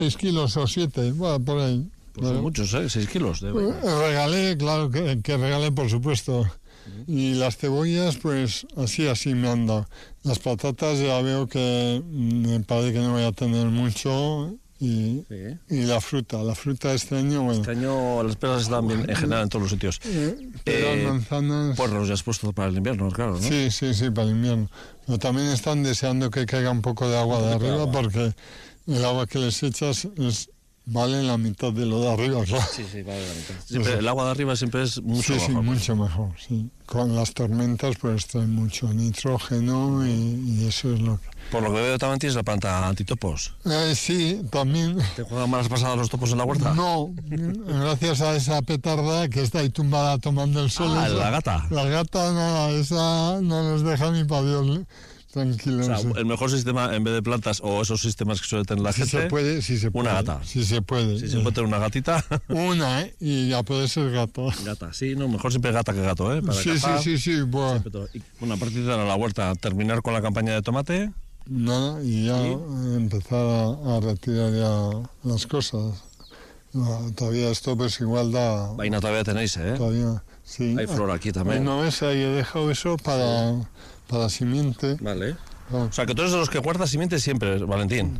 6 kilos o 7, bueno, por ahí. Pues son muchos, 6 kilos. Regalé, claro que regalé, por supuesto. Y las cebollas, pues así me han dado. Las patatas ya veo que me parece que no voy a tener mucho. Y la fruta este año, bueno. Este año las peras están bien en general en todos los sitios. Peras, manzanas. Pues los ya has puesto para el invierno, claro, ¿no? Sí, para el invierno. Pero también están deseando que caiga un poco de agua de arriba, porque el agua que les echas vale la mitad de lo de arriba, claro. Sí, vale la mitad. Siempre, el agua de arriba siempre es mucho mejor. Sí, mucho mejor, sí. Con las tormentas pues traen mucho nitrógeno y eso es lo que... Por lo que veo también tienes la planta antitopos. Sí, también. ¿Te juegan malas pasadas los topos en la huerta? No, gracias a esa petarda que está ahí tumbada tomando el sol. La gata. La gata, nada, esa no nos deja ni para Dios. Tranquilo. O sea, el mejor sistema, en vez de plantas o esos sistemas que suele tener la gente... Sí se puede. Una gata. Sí se puede. Si se puede tener una gatita... Una, y ya puede ser gato. Gata, sí, no, mejor siempre gata que gato, ¿eh? Para sí. Bueno. Una partida a la huerta, terminar con la campaña de tomate... Nada, y ya empezar a retirar ya las cosas. Todavía esto pues igual da... Vaina todavía tenéis, ¿eh? Todavía, sí. Hay flor aquí también. No ves, ahí he dejado eso para simiente. Vale. O sea, que tú eres de los que guardas simiente siempre, Valentín.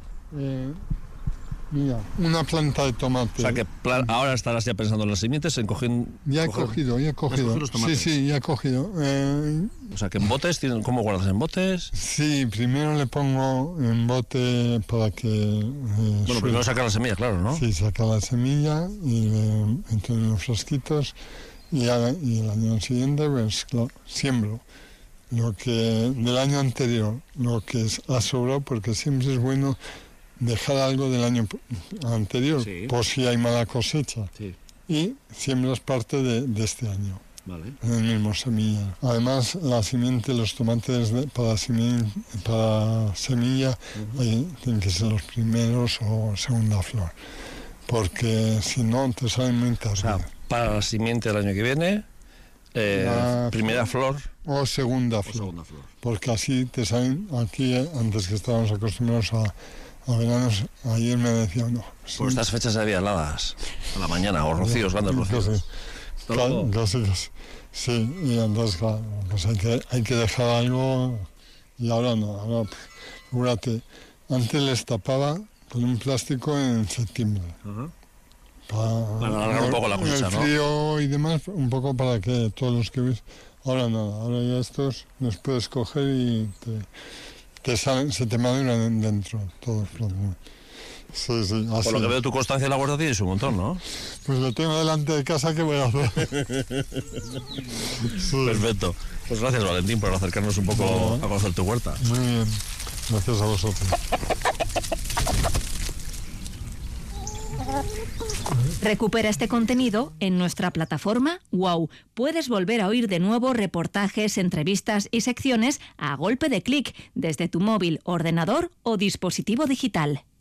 Mira, una planta de tomate. O sea, que ahora estarás ya pensando en las simientes, en coger... Ya he cogido. Los tomates. Sí, ya he cogido. O sea, que en botes, ¿cómo guardas? ¿En botes? Sí, primero le pongo en bote para que... primero sacar la semilla, claro, ¿no? Sí, sacar la semilla y entro en los frasquitos y el año siguiente, pues, siembro. Lo que del año anterior, lo que ha sobrado, porque siempre es bueno dejar algo del año anterior, por si hay mala cosecha. Sí. Y siembras parte de este año. Vale. En el mismo semilla. Además, la simiente, los tomates para semilla, tienen que ser los primeros o segunda flor. Porque si no, te salen muy tarde. O sea, para la simiente del año que viene, primera flor. O segunda flor. Porque así te salen aquí, antes que estábamos acostumbrados a veranos, ayer me decía uno. Por estas fechas había heladas a la mañana, o rocíos, grandes rocíos. Casi. Sí, y entonces, claro, pues hay que dejar algo, y ahora no. Ahora, fíjate, antes les tapaba con un plástico en septiembre. Para alargar un poco la cosecha, ¿no? El frío y demás, un poco para que todos los que ves. Ahora nada, ahora ya estos los puedes coger y se te maduran dentro todos los. Sí, así. Por lo que veo, tu constancia en la huerta tienes un montón, ¿no? Pues lo tengo delante de casa, ¿qué voy a hacer? Sí. Perfecto. Pues gracias, Valentín, por acercarnos un poco a conocer tu huerta. Muy bien. Gracias a vosotros. Recupera este contenido en nuestra plataforma WOW. Puedes volver a oír de nuevo reportajes, entrevistas y secciones a golpe de clic desde tu móvil, ordenador o dispositivo digital.